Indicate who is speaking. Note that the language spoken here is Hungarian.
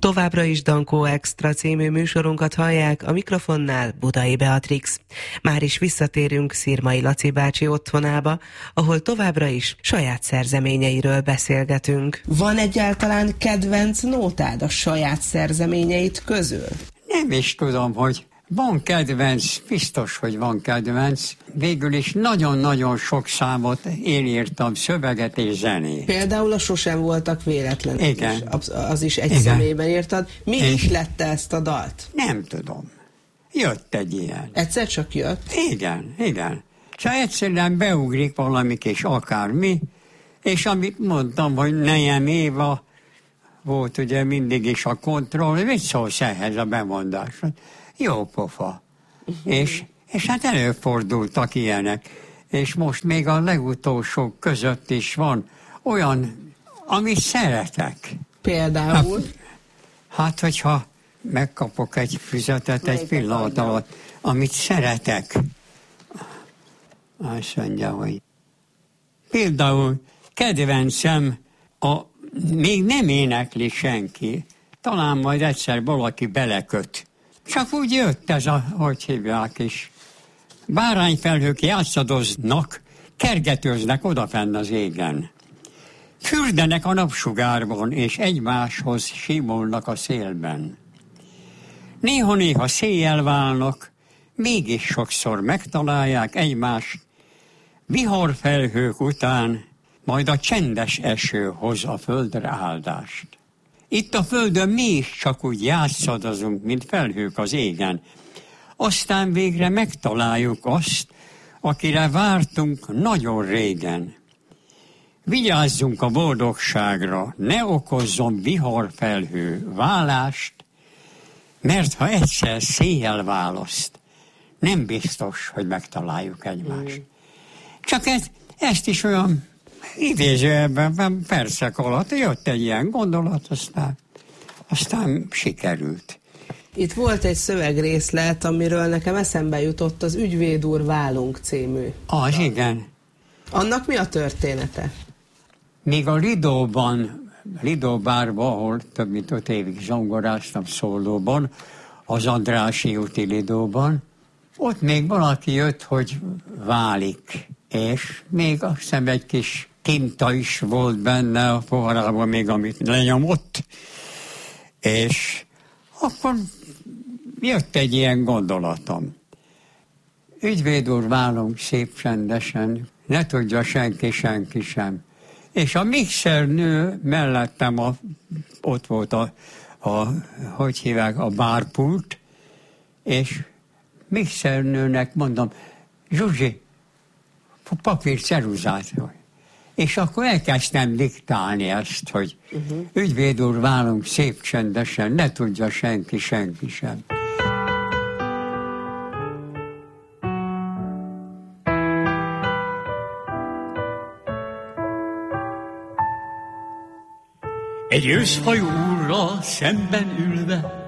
Speaker 1: Továbbra is Dankó Extra című műsorunkat hallják, a mikrofonnál Budai Beatrix. Már is visszatérünk Szirmai Laci bácsi otthonába, ahol továbbra is saját szerzeményeiről beszélgetünk. Van egyáltalán kedvenc nótád a saját szerzeményeid közül?
Speaker 2: Nem is tudom, hogy van kedvenc, biztos, hogy van kedvenc. Végül is nagyon-nagyon sok számot én írtam, szöveget és zenét.
Speaker 1: Például a Sosem voltak véletlenek.
Speaker 2: Igen.
Speaker 1: Az is egy személyben írtad. Mi is lett ezt a dalt?
Speaker 2: Nem tudom. Jött egy ilyen.
Speaker 1: Egyszer csak jött?
Speaker 2: Igen. Csak egyszerűen beugrik valami kis akármi, és amit mondtam, hogy Nejem Éva volt ugye mindig is a kontroll, mit szólsz ehhez a bemondásra? Jó pofa. És hát előfordultak ilyenek. És most még a legutolsók között is van olyan, amit szeretek.
Speaker 1: Például?
Speaker 2: Hát, hogyha megkapok egy füzetet egy pillanat alatt, amit szeretek. Azt mondja, hogy például kedvencem még nem énekli senki, talán majd egyszer valaki beleköt. Csak úgy jött ez hogy hívják is. Bárányfelhők játszadoznak, kergetőznek odafenn az égen. Fürdenek a napsugárban, és egymáshoz simulnak a szélben. Néha-néha széjjel válnak, mégis sokszor megtalálják egymást. Viharfelhők után majd a csendes eső hoz a földre áldást. Itt a földön mi is csak úgy játszadozunk, mint felhők az égen. Aztán végre megtaláljuk azt, akire vártunk nagyon régen. Vigyázzunk a boldogságra, ne okozzon viharfelhő válást, mert ha egyszer széjjel választ, nem biztos, hogy megtaláljuk egymást. Csak ezt is olyan idézőjelben percek alatt jött egy ilyen gondolat, aztán sikerült.
Speaker 1: Itt volt egy szövegrészlet, amiről nekem eszembe jutott, az Ügyvéd úr, válunk című.
Speaker 2: Az igen.
Speaker 1: Annak mi a története?
Speaker 2: Még a Lidó bárban, ahol több mint 5 évig zongoráztam szólóban, az Andrássy úti Lidóban, ott még valaki jött, hogy válik. És még azt hiszem egy kis tinta is volt benne a poharában, még amit lenyomott. És akkor jött egy ilyen gondolatom. Ügyvéd úr, válunk szép csendesen, ne tudja senki sem. És a mixernő mellettem ott volt hogy hívják, a bárpult, és mixernőnek mondom, Zsuzsi, papír, ceruzát. És akkor elkezdtem diktálni ezt, hogy ügyvéd úr, válunk szép csendesen, ne tudja senki sem.
Speaker 3: Egy őszhajú úrral szemben ülve,